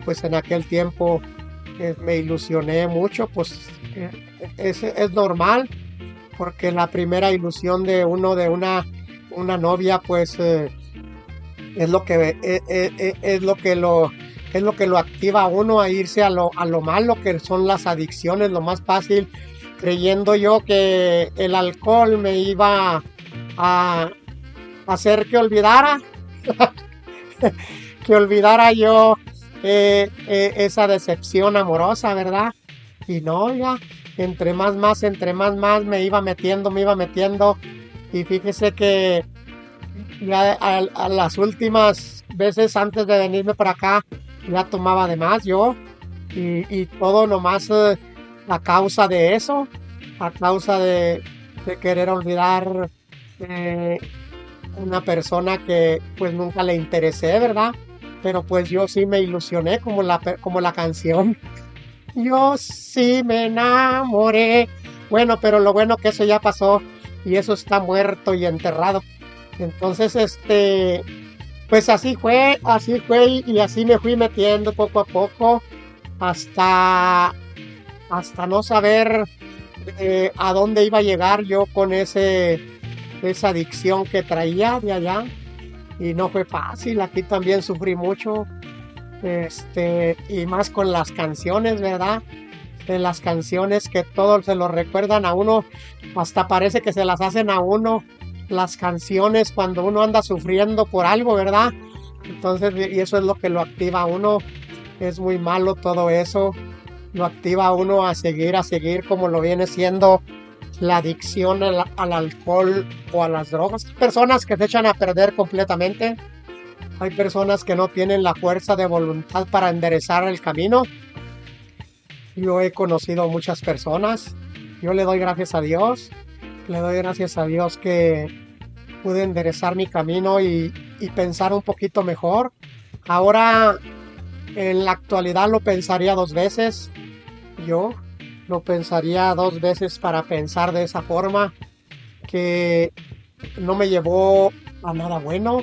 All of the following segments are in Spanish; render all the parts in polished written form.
pues en aquel tiempo me ilusioné mucho, pues es normal, porque la primera ilusión de uno de una novia, pues es lo que es lo que lo activa a uno a irse a lo malo, que son las adicciones, lo más fácil, creyendo yo que el alcohol me iba a hacer que olvidara yo esa decepción amorosa, ¿verdad? Y no, ya, entre más me iba metiendo, y fíjese que ya a las últimas veces antes de venirme para acá, ya tomaba de más yo, y todo nomás a causa de eso, a causa de querer olvidar eh, una persona que pues nunca le interesé, ¿verdad? Pero pues yo sí me ilusioné como la canción. Yo sí me enamoré. Bueno, pero lo bueno que eso ya pasó y eso está muerto y enterrado. Entonces, pues así fue y así me fui metiendo poco a poco hasta, hasta no saber a dónde iba a llegar yo con esa adicción que traía de allá. Y no fue fácil, aquí también sufrí mucho, y más con las canciones, ¿verdad? De las canciones que todos se lo recuerdan a uno, hasta parece que se las hacen a uno, las canciones cuando uno anda sufriendo por algo, ¿verdad? Entonces, y eso es lo que lo activa a uno, es muy malo todo eso, lo activa a uno a seguir como lo viene siendo la adicción al alcohol o a las drogas. Hay personas que se echan a perder completamente. Hay personas que no tienen la fuerza de voluntad para enderezar el camino. Yo he conocido muchas personas. Yo le doy gracias a Dios. Le doy gracias a Dios que pude enderezar mi camino y pensar un poquito mejor. Ahora, en la actualidad, lo pensaría dos veces. Yo lo pensaría dos veces para pensar de esa forma, que no me llevó a nada bueno.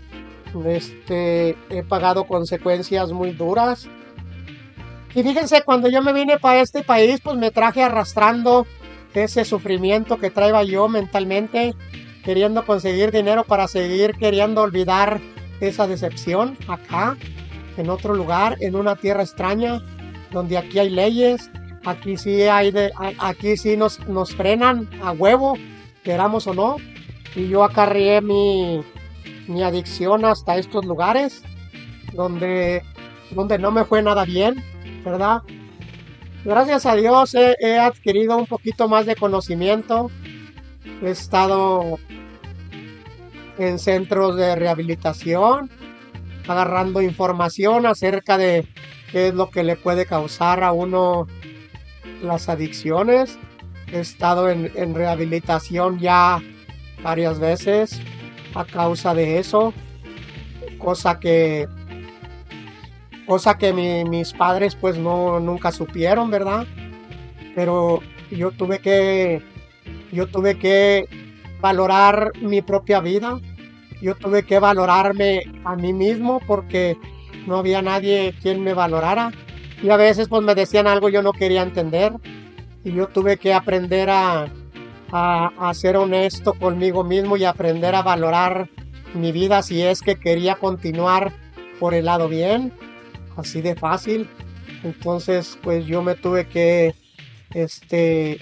He pagado consecuencias muy duras. Y fíjense, cuando yo me vine para este país, pues me traje arrastrando ese sufrimiento que traía yo mentalmente, queriendo conseguir dinero para seguir queriendo olvidar esa decepción acá, en otro lugar, en una tierra extraña, donde aquí hay leyes, aquí sí nos frenan a huevo, queramos o no, y yo acarreé mi adicción hasta estos lugares donde, donde no me fue nada bien, ¿verdad? Gracias a Dios he adquirido un poquito más de conocimiento, he estado en centros de rehabilitación, agarrando información acerca de qué es lo que le puede causar a uno las adicciones. He estado en rehabilitación ya varias veces a causa de eso, cosa que, cosa que mis padres pues no, nunca supieron, ¿verdad? Pero yo tuve que, yo tuve que valorar mi propia vida, yo tuve que valorarme a mí mismo porque no había nadie quien me valorara. Y a veces pues me decían algo yo no quería entender y yo tuve que aprender a ser honesto conmigo mismo y aprender a valorar mi vida si es que quería continuar por el lado bien, así de fácil. Entonces pues yo me tuve que este,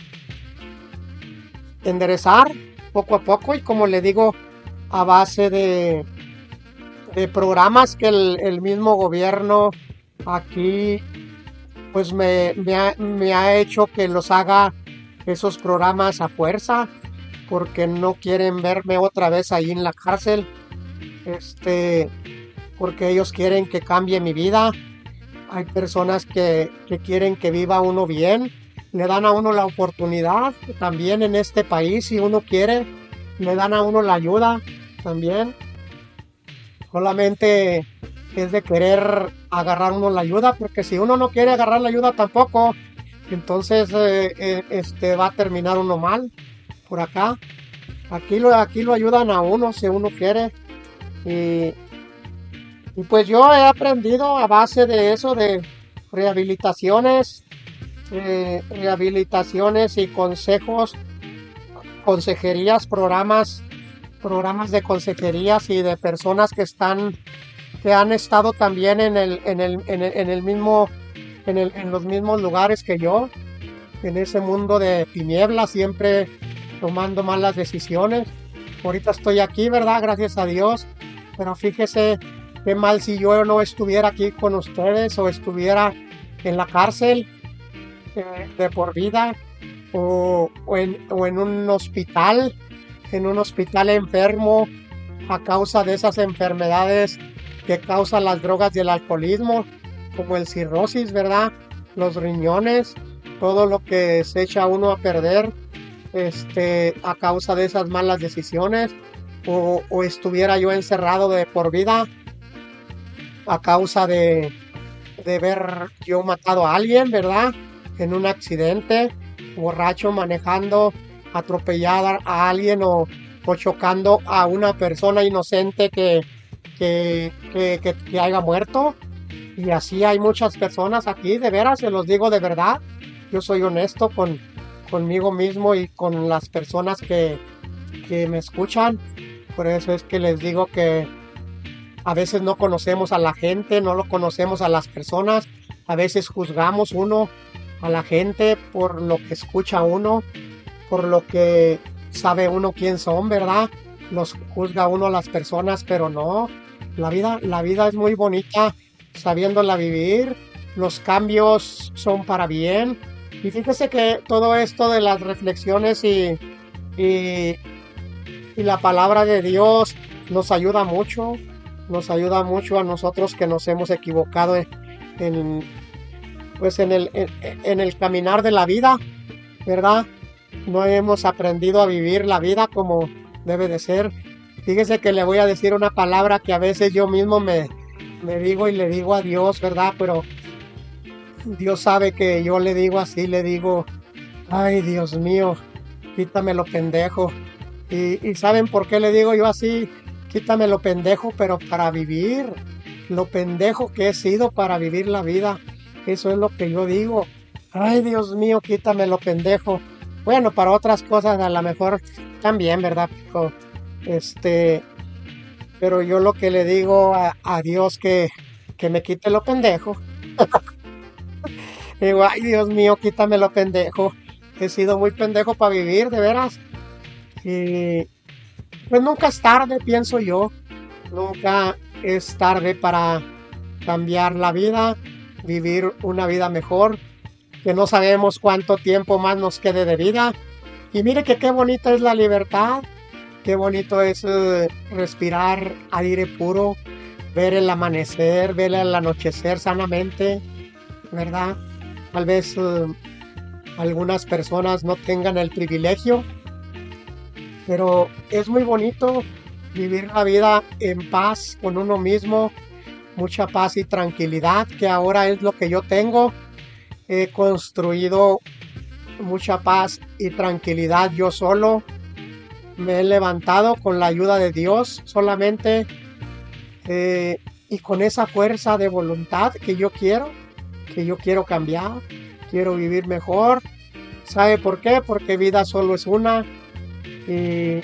enderezar poco a poco y como le digo, a base de programas que el mismo gobierno aquí pues me ha hecho que los haga esos programas a fuerza porque no quieren verme otra vez ahí en la cárcel, este, porque ellos quieren que cambie mi vida. Hay personas que quieren que viva uno bien, le dan a uno la oportunidad también en este país si uno quiere, le dan a uno la ayuda también. Solamente es de querer agarrar uno la ayuda, porque si uno no quiere agarrar la ayuda tampoco, entonces va a terminar uno mal por acá. Aquí lo ayudan a uno si uno quiere. Y, Y pues yo he aprendido a base de eso, de rehabilitaciones, rehabilitaciones y consejos, consejerías, programas de consejerías y de personas que han estado también en el mismo, en los mismos lugares que yo, en ese mundo de tinieblas, siempre tomando malas decisiones. Ahorita estoy aquí, ¿verdad? Gracias a Dios. Pero fíjese qué mal si yo no estuviera aquí con ustedes o estuviera en la cárcel de por vida o en un hospital enfermo a causa de esas enfermedades que causan las drogas y el alcoholismo, como el cirrosis, ¿verdad? Los riñones, todo lo que se echa uno a perder a causa de esas malas decisiones, o estuviera yo encerrado de por vida a causa de haber yo matado a alguien, ¿verdad? En un accidente, borracho manejando, atropellada a alguien o chocando a una persona inocente que haya muerto. Y así hay muchas personas aquí, de veras, se los digo de verdad. Yo soy honesto conmigo mismo y con las personas que me escuchan. Por eso es que les digo que a veces no conocemos a la gente, no lo conocemos a las personas. A veces juzgamos uno a la gente por lo que escucha uno, por lo que sabe uno quién son, ¿verdad? Los juzga uno a las personas, pero no. La vida es muy bonita sabiéndola vivir. Los cambios son para bien. Y fíjese que todo esto de las reflexiones y, y la palabra de Dios nos ayuda mucho a nosotros que nos hemos equivocado en, pues en el caminar de la vida, ¿verdad? No hemos aprendido a vivir la vida como debe de ser. Fíjese que le voy a decir una palabra que a veces yo mismo me digo y le digo a Dios, ¿verdad? Pero Dios sabe que yo le digo así, le digo, ay Dios mío, quítame lo pendejo. Y ¿saben por qué le digo yo así? Quítame lo pendejo, pero para vivir, lo pendejo que he sido para vivir la vida. Eso es lo que yo digo. Ay Dios mío, quítame lo pendejo. Bueno, para otras cosas a lo mejor también, ¿verdad? Pero yo lo que le digo a Dios que me quite lo pendejo. Digo, ay Dios mío, quítame lo pendejo. He sido muy pendejo para vivir, de veras. Y pues nunca es tarde, pienso yo. Nunca es tarde para cambiar la vida, vivir una vida mejor, que no sabemos cuánto tiempo más nos quede de vida. Y mire que qué bonita es la libertad, qué bonito es respirar aire puro, ver el amanecer, ver el anochecer sanamente, ¿verdad? Tal vez algunas personas no tengan el privilegio, pero es muy bonito vivir la vida en paz con uno mismo, mucha paz y tranquilidad, que ahora es lo que yo tengo. He construido mucha paz y tranquilidad yo solo. Me he levantado con la ayuda de Dios solamente y con esa fuerza de voluntad que yo quiero cambiar, quiero vivir mejor. ¿Sabe por qué? Porque vida solo es una y,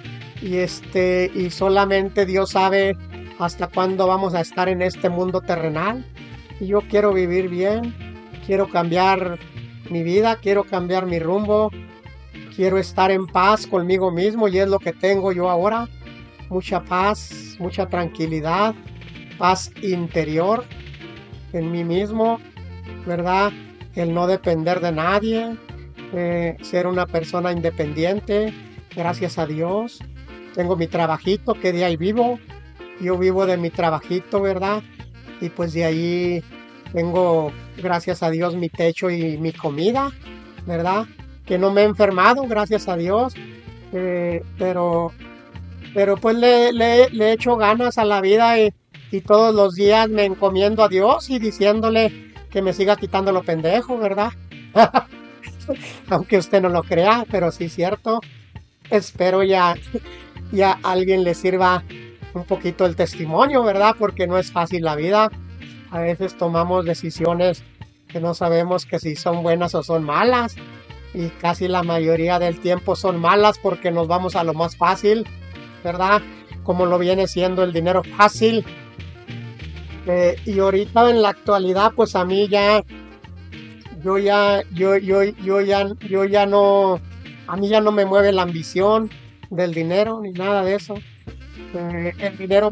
y solamente Dios sabe hasta cuándo vamos a estar en este mundo terrenal. Y yo quiero vivir bien, quiero cambiar mi vida, quiero cambiar mi rumbo, quiero estar en paz conmigo mismo y es lo que tengo yo ahora. Mucha paz, mucha tranquilidad, paz interior en mí mismo, ¿verdad? El no depender de nadie, ser una persona independiente, gracias a Dios. Tengo mi trabajito que de ahí vivo, yo vivo de mi trabajito, ¿verdad? Y pues de ahí tengo, gracias a Dios, mi techo y mi comida, ¿verdad? Que no me he enfermado, gracias a Dios, pero pues le echo ganas a la vida y todos los días me encomiendo a Dios y diciéndole que me siga quitando lo pendejo, ¿verdad? Aunque usted no lo crea, pero sí es cierto. Espero ya alguien le sirva un poquito el testimonio, ¿verdad? Porque no es fácil la vida. A veces tomamos decisiones que no sabemos que si son buenas o son malas. Y casi la mayoría del tiempo son malas porque nos vamos a lo más fácil, ¿verdad? Como lo viene siendo el dinero fácil. Y ahorita en la actualidad, pues a mí ya, yo ya no, a mí ya no me mueve la ambición del dinero ni nada de eso. El dinero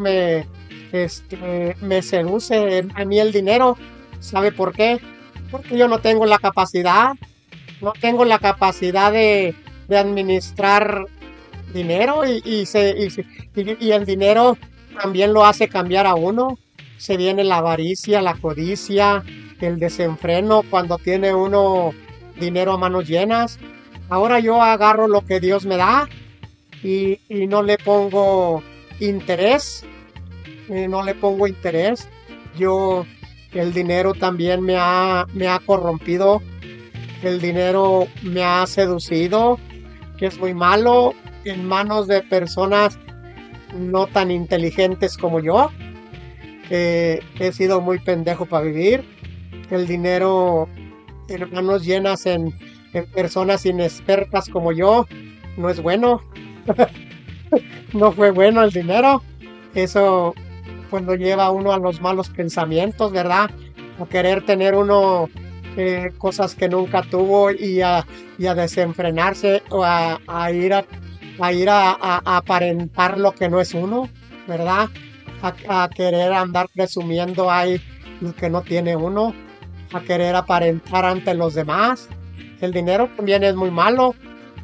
me seduce. A mí el dinero, ¿sabe por qué? Porque yo no tengo la capacidad, no tengo la capacidad de administrar dinero y el dinero también lo hace cambiar a uno. Se viene la avaricia, la codicia, el desenfreno cuando tiene uno dinero a manos llenas. Ahora yo agarro lo que Dios me da y no le pongo interés, no le pongo interés. Yo, el dinero también me ha corrompido, el dinero me ha seducido, que es muy malo en manos de personas no tan inteligentes como yo. He sido muy pendejo para vivir. El dinero en manos llenas en personas inexpertas como yo no es bueno. No fue bueno el dinero. Eso pues lo lleva a uno a los malos pensamientos, ¿verdad? A querer tener uno cosas que nunca tuvo y a desenfrenarse o a ir a aparentar lo que no es uno, ¿verdad? A querer andar presumiendo ahí lo que no tiene uno, a querer aparentar ante los demás. El dinero también es muy malo.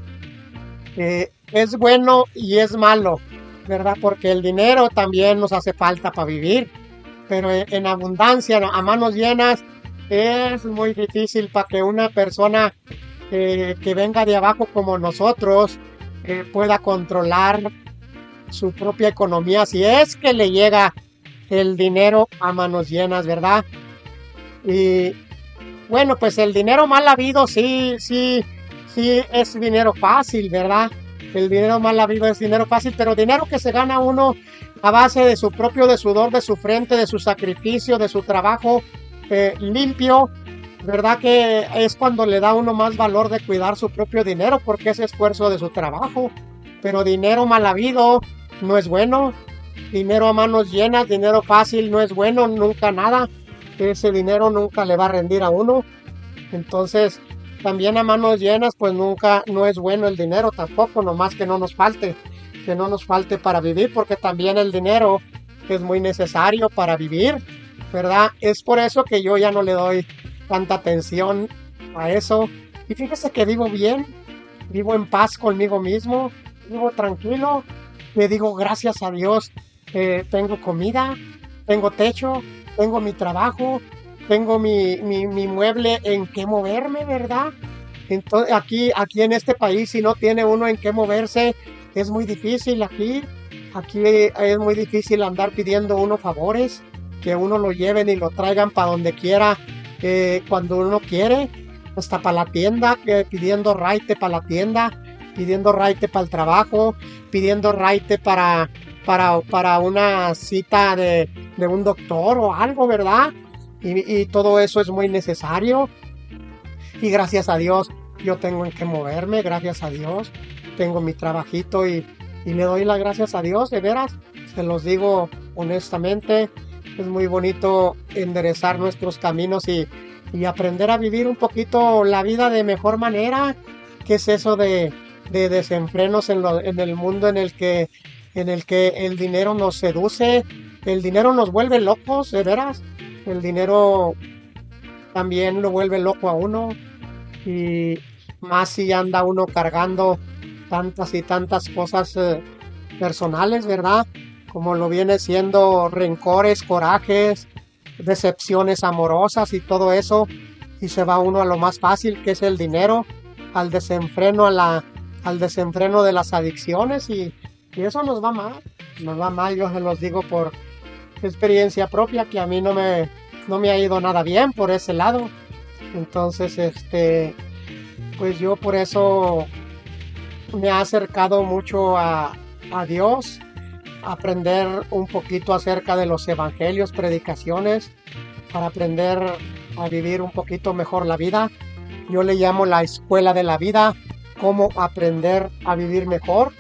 Es bueno y es malo, ¿verdad? Porque el dinero también nos hace falta para vivir, pero en abundancia, a manos llenas, es muy difícil para que una persona que venga de abajo como nosotros pueda controlar su propia economía, si es que le llega el dinero a manos llenas, ¿verdad? Y bueno, pues el dinero mal habido sí es dinero fácil, ¿verdad? El dinero mal habido es dinero fácil, pero dinero que se gana uno a base de su propio, de sudor, de su frente, de su sacrificio, de su trabajo limpio, ¿verdad? Que es cuando le da uno más valor de cuidar su propio dinero, porque es esfuerzo de su trabajo. Pero dinero mal habido no es bueno. Dinero a manos llenas, dinero fácil no es bueno, nunca nada. Ese dinero nunca le va a rendir a uno. Entonces, también a manos llenas, pues nunca, no es bueno el dinero tampoco, nomás que no nos falte para vivir, porque también el dinero es muy necesario para vivir, ¿verdad? Es por eso que yo ya no le doy tanta atención a eso. Y fíjese que vivo bien, vivo en paz conmigo mismo, vivo tranquilo, le digo gracias a Dios, tengo comida, tengo techo, tengo mi trabajo, tengo mi mueble en qué moverme, ¿verdad? Entonces, aquí en este país, si no tiene uno en qué moverse, es muy difícil aquí. Aquí es muy difícil andar pidiendo uno favores, que uno lo lleven y lo traigan para donde quiera, cuando uno quiere, hasta para la tienda, pidiendo raite para la tienda, pidiendo raite para el trabajo, pidiendo raite para una cita de un doctor o algo, ¿verdad? Y todo eso es muy necesario. Y gracias a Dios yo tengo en qué moverme, gracias a Dios tengo mi trabajito y le doy las gracias a Dios, de veras, se los digo honestamente, es muy bonito enderezar nuestros caminos y aprender a vivir un poquito la vida de mejor manera. ¿Qué es eso de desenfrenos en el mundo en el que el dinero nos seduce? El dinero nos vuelve locos, de veras. El dinero también lo vuelve loco a uno y más si anda uno cargando tantas y tantas cosas personales, ¿verdad? Como lo viene siendo rencores, corajes, decepciones amorosas y todo eso, y se va uno a lo más fácil que es el dinero, al desenfreno, al desenfreno de las adicciones y eso nos va mal, yo se los digo por experiencia propia que a mí no me ha ido nada bien por ese lado. Entonces, pues yo por eso me he acercado mucho a Dios aprender un poquito acerca de los evangelios, predicaciones, para aprender a vivir un poquito mejor la vida. Yo le llamo la escuela de la vida, cómo aprender a vivir mejor.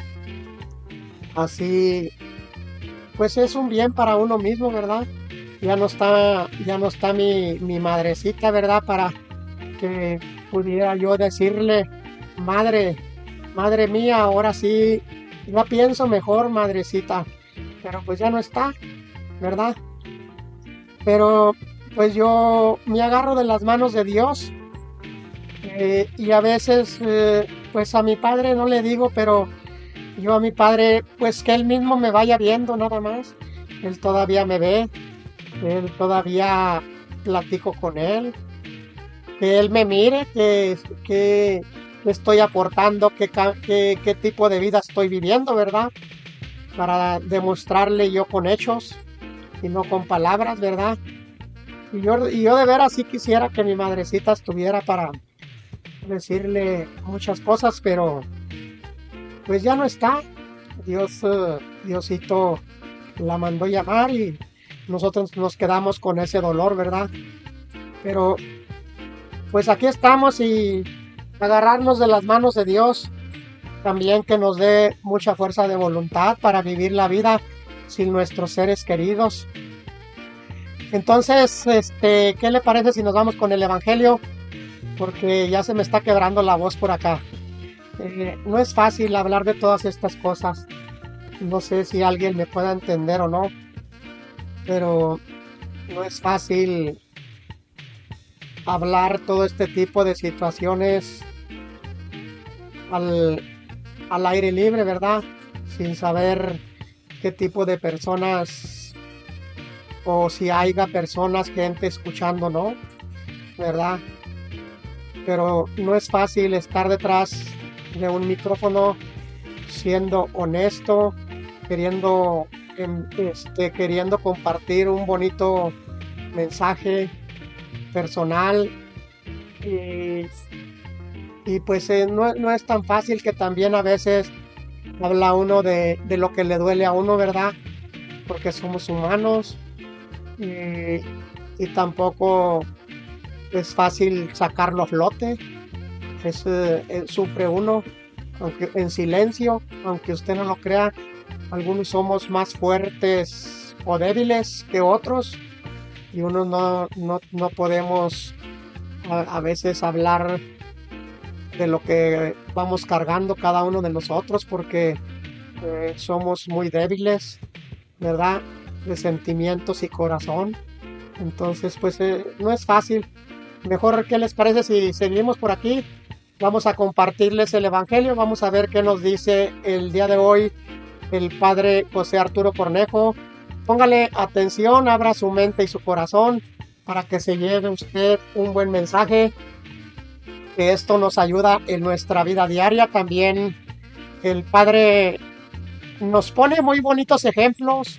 Así, pues es un bien para uno mismo, ¿verdad? Ya no está mi madrecita, ¿verdad? Para que pudiera yo decirle, madre, madre mía, ahora sí, ya pienso mejor, madrecita. Pero pues ya no está, ¿verdad? Pero pues yo me agarro de las manos de Dios, y a veces pues a mi padre no le digo, pero yo a mi padre pues que él mismo me vaya viendo nada más. Él todavía me ve, él todavía platico con él, que él me mire, que estoy aportando, qué tipo de vida estoy viviendo, ¿verdad? Para demostrarle yo con hechos y no con palabras, ¿verdad? Y yo de veras sí quisiera que mi madrecita estuviera para decirle muchas cosas, pero pues ya no está. Diosito la mandó llamar y nosotros nos quedamos con ese dolor, ¿verdad? Pero pues aquí estamos y agarrarnos de las manos de Dios, también que nos dé mucha fuerza de voluntad para vivir la vida sin nuestros seres queridos. Entonces, ¿qué le parece si nos vamos con el Evangelio? Porque ya se me está quebrando la voz por acá. No es fácil hablar de todas estas cosas. No sé si alguien me pueda entender o no, pero no es fácil hablar todo este tipo de situaciones al, al aire libre, ¿verdad? Sin saber qué tipo de personas o si haya personas, gente escuchando, ¿no? ¿Verdad? Pero no es fácil estar detrás de un micrófono siendo honesto, queriendo, queriendo compartir un bonito mensaje personal y pues no es tan fácil, que también a veces habla uno de lo que le duele a uno, ¿verdad? Porque somos humanos y tampoco es fácil sacarlo a flote. Sufre uno, aunque en silencio, aunque usted no lo crea. Algunos somos más fuertes o débiles que otros y unos no podemos a veces hablar de lo que vamos cargando cada uno de nosotros, porque somos muy débiles, ¿verdad? De sentimientos y corazón. Entonces pues no es fácil. Mejor, ¿qué les parece si seguimos por aquí? Vamos a compartirles el Evangelio, vamos a ver qué nos dice el día de hoy el Padre José Arturo Cornejo. Póngale atención, abra su mente y su corazón para que se lleve usted un buen mensaje, que esto nos ayuda en nuestra vida diaria. También el Padre nos pone muy bonitos ejemplos,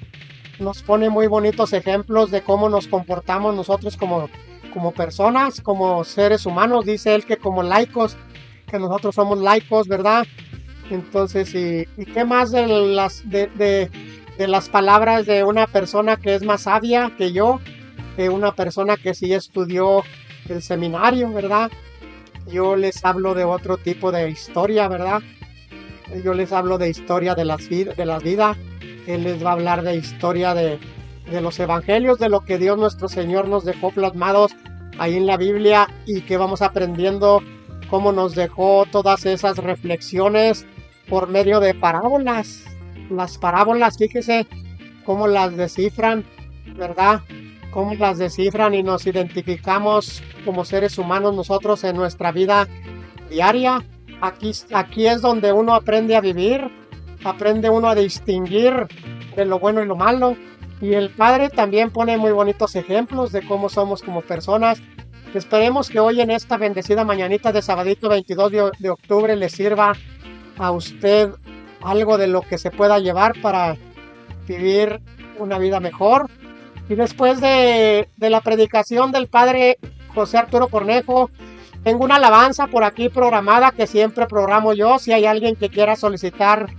de cómo nos comportamos nosotros como personas, como seres humanos. Dice él que como laicos, que nosotros somos laicos, ¿verdad? Entonces, ¿y qué más de las palabras de una persona que es más sabia que yo, que una persona que sí estudió el seminario, ¿verdad? Yo les hablo de otro tipo de historia, ¿verdad? Yo les hablo de historia de la vida. Él les va a hablar de historia de los evangelios, de lo que Dios nuestro Señor nos dejó plasmados ahí en la Biblia, y que vamos aprendiendo cómo nos dejó todas esas reflexiones por medio de parábolas. Las parábolas, fíjese cómo las descifran, ¿verdad? Cómo las descifran y nos identificamos como seres humanos nosotros en nuestra vida diaria. Aquí es donde uno aprende a vivir, aprende uno a distinguir de lo bueno y lo malo. Y el Padre también pone muy bonitos ejemplos de cómo somos como personas. Esperemos que hoy, en esta bendecida mañanita de sabadito 22 de octubre, le sirva a usted algo de lo que se pueda llevar para vivir una vida mejor. Y después de la predicación del Padre José Arturo Cornejo, tengo una alabanza por aquí programada, que siempre programo yo. Si hay alguien que quiera solicitar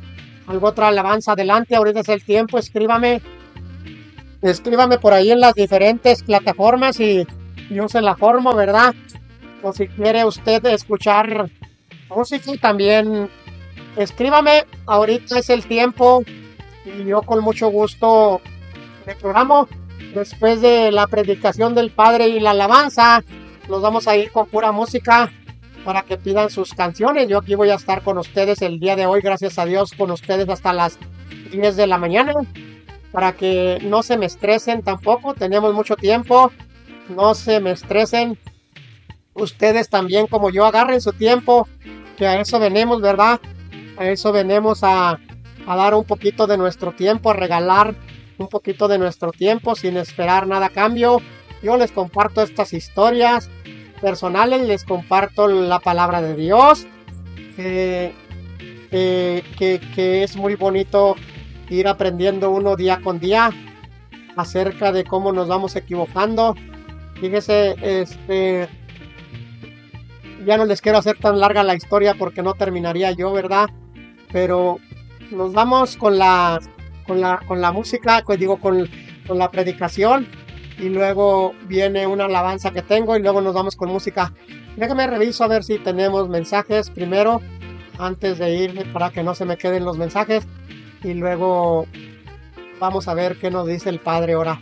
algo otra alabanza adelante, ahorita es el tiempo, escríbame por ahí en las diferentes plataformas y yo se la formo, ¿verdad? O si quiere usted escuchar música también, escríbame, ahorita es el tiempo y yo con mucho gusto me programo. Después de la predicación del Padre y la alabanza, nos vamos a ir con pura música para que pidan sus canciones. Yo aquí voy a estar con ustedes el día de hoy, gracias a Dios, con ustedes hasta las 10 de la mañana, para que no se me estresen tampoco, tenemos mucho tiempo, no se me estresen. Ustedes también, como yo, agarren su tiempo, que a eso venimos, ¿verdad? A eso venimos a dar un poquito de nuestro tiempo, a regalar un poquito de nuestro tiempo sin esperar nada a cambio. Yo les comparto estas historias personales, les comparto la palabra de Dios, que es muy bonito ir aprendiendo uno día con día acerca de cómo nos vamos equivocando. Fíjese, ya no les quiero hacer tan larga la historia porque no terminaría yo, ¿verdad? Pero nos vamos con la música, pues digo, con la predicación, y luego viene una alabanza que tengo y luego nos vamos con música. Déjame reviso a ver si tenemos mensajes primero antes de irme para que no se me queden los mensajes, y luego vamos a ver qué nos dice el Padre ahora.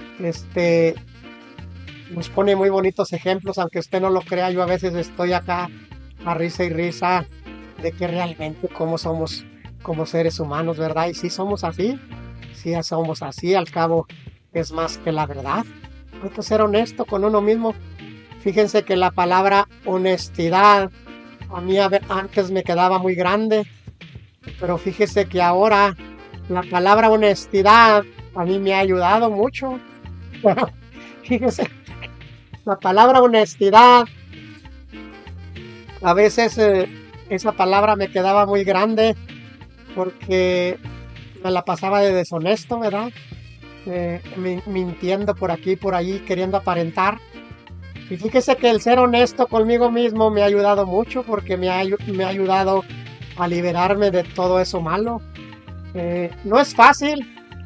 Nos pone muy bonitos ejemplos, aunque usted no lo crea, yo a veces estoy acá a risa y risa de que realmente cómo somos como seres humanos, ¿verdad? Y sí somos así, al cabo es más que la verdad. Hay que ser honesto con uno mismo. Fíjense que la palabra honestidad a mí antes me quedaba muy grande, pero fíjese que ahora la palabra honestidad a mí me ha ayudado mucho. Fíjese, la palabra honestidad, a veces esa palabra me quedaba muy grande porque me la pasaba de deshonesto, ¿verdad? Mintiendo por aquí y por allí, queriendo aparentar. Y fíjese que el ser honesto conmigo mismo me ha ayudado mucho porque me ha ayudado a liberarme de todo eso malo. No es fácil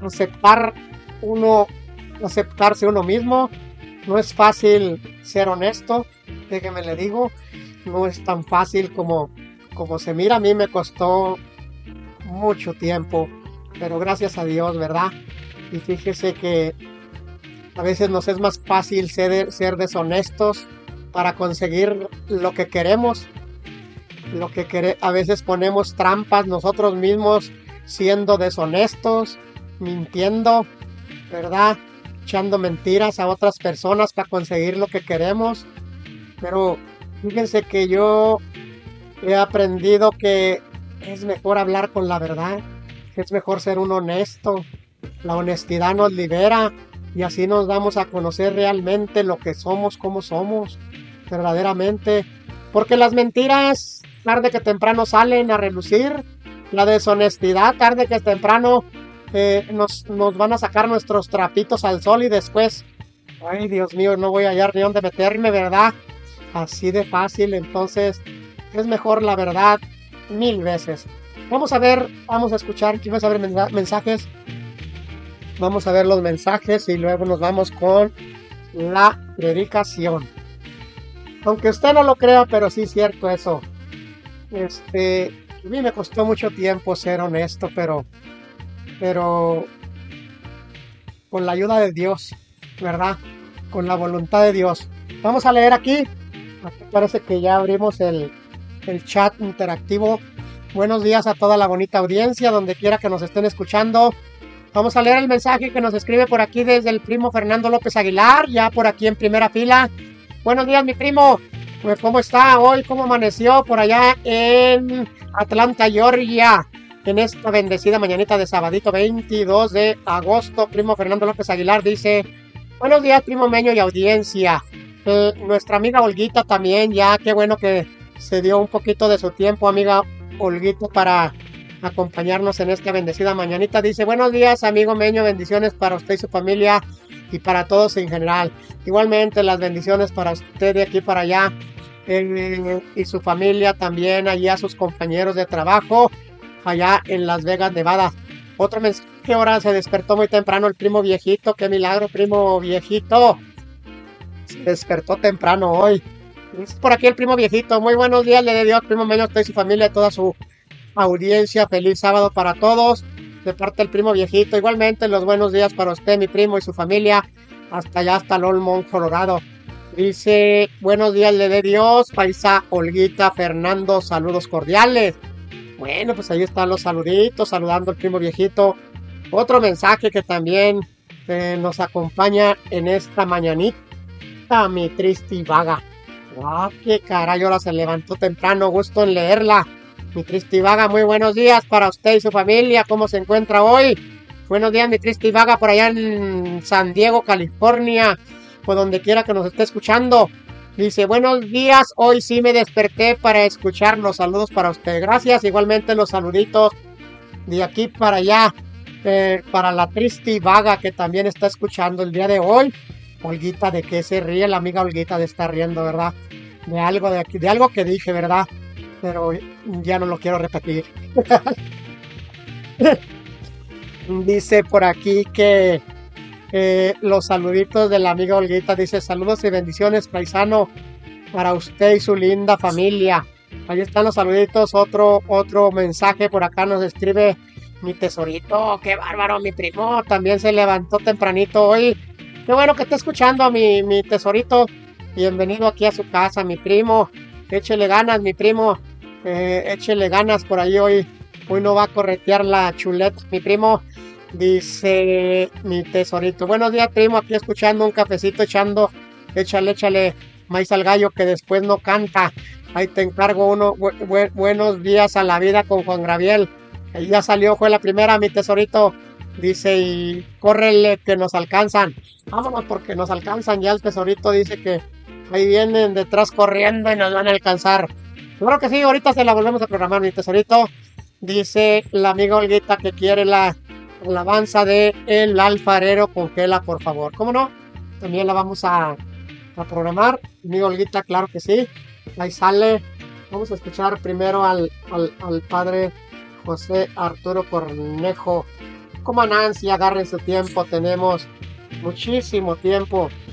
aceptarse uno mismo. No es fácil ser honesto, déjeme le digo. No es tan fácil como se mira. A mí me costó mucho tiempo, pero gracias a Dios, ¿verdad? Y fíjese que a veces nos es más fácil ser deshonestos para conseguir lo que queremos. A veces ponemos trampas nosotros mismos siendo deshonestos, mintiendo, ¿verdad? Echando mentiras a otras personas para conseguir lo que queremos. Pero fíjense que yo he aprendido que es mejor hablar con la verdad, es mejor ser un honesto. La honestidad nos libera y así nos damos a conocer realmente lo que somos, cómo somos, verdaderamente. Porque las mentiras tarde que temprano salen a relucir. La deshonestidad tarde que temprano nos van a sacar nuestros trapitos al sol y después, ay Dios mío, no voy a hallar ni dónde meterme, ¿verdad? Así de fácil. Entonces es mejor la verdad 1000 veces. Vamos a escuchar, vamos a ver mensajes. Vamos a ver los mensajes y luego nos vamos con la predicación. Aunque usted no lo crea, pero sí es cierto eso. A mí me costó mucho tiempo ser honesto, pero con la ayuda de Dios, ¿verdad? Con la voluntad de Dios. Vamos a leer aquí. Aquí parece que ya abrimos el chat interactivo. Buenos días a toda la bonita audiencia, donde quiera que nos estén escuchando. Vamos a leer el mensaje que nos escribe por aquí desde el primo Fernando López Aguilar, ya por aquí en primera fila. Buenos días, mi primo. Pues, ¿cómo está hoy? ¿Cómo amaneció por allá en Atlanta, Georgia? En esta bendecida mañanita de sabadito 22 de agosto, primo Fernando López Aguilar dice: buenos días, primo Meño y audiencia. Nuestra amiga Olguita también, ya qué bueno que se dio un poquito de su tiempo, amiga Olguita, para acompañarnos en esta bendecida mañanita. Dice: buenos días, amigo Meño, bendiciones para usted y su familia y para todos en general. Igualmente las bendiciones para usted de aquí para allá y su familia también, allí a sus compañeros de trabajo. allá en Las Vegas, Nevada. Otro mensaje, ahora se despertó muy temprano el primo viejito. ¡Qué milagro, primo viejito! Se despertó temprano hoy. Dice por aquí el primo viejito. Muy buenos días, le de Dios, primo medio, usted y su familia, y toda su audiencia. Feliz sábado para todos. De parte del primo viejito. Igualmente, los buenos días para usted, mi primo y su familia. Hasta allá, hasta Lolmont, Colorado. Dice, buenos días, le de Dios, paisa Olguita Fernando, saludos cordiales. Bueno, pues ahí están los saluditos, saludando al primo viejito. Otro mensaje que también nos acompaña en esta mañanita, mi triste y vaga. Ah, qué caray, ahora se levantó temprano, gusto en leerla. Mi triste y vaga, muy buenos días para usted y su familia, ¿cómo se encuentra hoy? Buenos días, mi triste y vaga, por allá en San Diego, California, o donde quiera que nos esté escuchando. Dice, buenos días, hoy sí me desperté para escucharlos, saludos para usted, gracias, igualmente los saluditos de aquí para allá, para la triste y vaga que también está escuchando el día de hoy. Olguita, ¿de qué se ríe la amiga Olguita? De estar riendo, ¿verdad? De algo que dije, ¿verdad? Pero ya no lo quiero repetir. Dice por aquí que los saluditos de la amiga Olguita, dice saludos y bendiciones, paisano, para usted y su linda familia. Ahí están los saluditos. Otro mensaje por acá nos escribe mi tesorito. Qué bárbaro, mi primo también se levantó tempranito hoy. Qué bueno que esté escuchando a mi tesorito. Bienvenido aquí a su casa, mi primo. Échele ganas, mi primo. Échele ganas por ahí hoy. Hoy no va a corretear la chuleta, mi primo. Dice mi tesorito. Buenos días, primo. Aquí escuchando un cafecito, échale maíz al gallo que después no canta. Ahí te encargo uno. Buenos días a la vida con Juan Gabriel. Ahí ya salió, fue la primera, mi tesorito. Dice, y córrele que nos alcanzan. Vámonos porque nos alcanzan. Ya el tesorito dice que ahí vienen detrás corriendo y nos van a alcanzar. Claro que sí, ahorita se la volvemos a programar, mi tesorito. Dice la amiga Olguita que quiere la alabanza de El Alfarero, congela, por favor. ¿Cómo no? También la vamos a programar. Amiga Olguita, claro que sí. Ahí sale. Vamos a escuchar primero al padre José Arturo Cornejo. Como Nancy, agarren su tiempo, tenemos muchísimo tiempo